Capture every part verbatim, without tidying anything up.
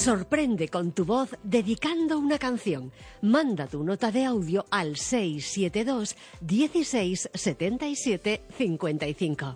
Sorprende con tu voz dedicando una canción. Manda tu nota de audio al seis siete dos, dieciséis, setenta y siete, cincuenta y cinco.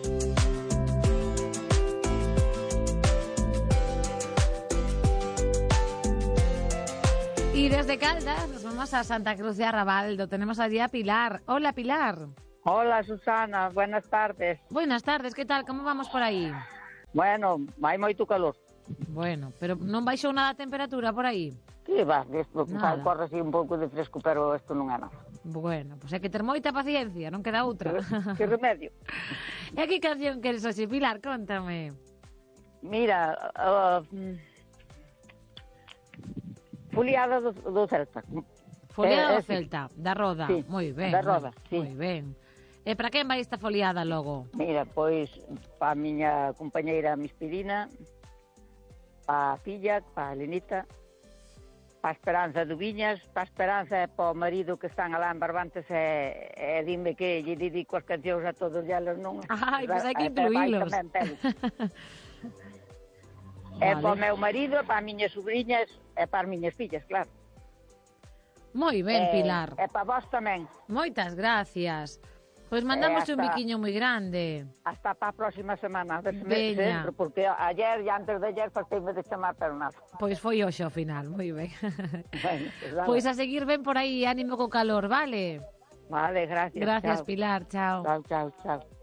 Y desde Caldas nos vamos a Santa Cruz de Arrabaldo. Tenemos allí a Pilar. Hola, Pilar. Hola, Susana. Buenas tardes. Buenas tardes, ¿qué tal? ¿Cómo vamos por aí? Bueno, hai moito calor. Bueno, pero non baixou nada a temperatura por aí? Que va, isto Nada. corre así un pouco de fresco, pero isto non é nada. Bueno, pois pues hai que ter moita paciencia, non queda outra. Que remedio. E que canción queres hoxe, Pilar? Contame. Mira, uh, Foliada do, do Celta. Foliada Eh, do eh, sí. Celta, da Roda. Sí, Moi ben. da Roda, moi, sí. Moi ben. E para quen vai esta foliada logo? Mira, pois, pa a miña compañeira Mispirina, pa a filla, pa a Lenita, pa a Esperanza do Viñas, pa a Esperanza e pa o marido que están alá en Barbantes e, e dime que lle dedico as cancións a todos elas, non? Ai, pois hai que E pa- incluílos. tamén, pero. E pa o meu marido, pa a miñas sobrinhas e pa as miñas fillas, claro. Moi ben, E- Pilar. E pa vos tamén. Moitas gracias. Pois mandamos Eh, un hasta- biquiño moi grande. Hasta pa a próxima semana, a ver se me Veña. centro, porque ayer e antes de ayer farteime de chamar, pero nada. Pois foi hoxe ao final, moi ben. Bueno, pues nada. Pois a seguir ben por aí, ánimo co calor, vale? Vale, gracias. Gracias, chao. Pilar, chao. Chao, chao, chao.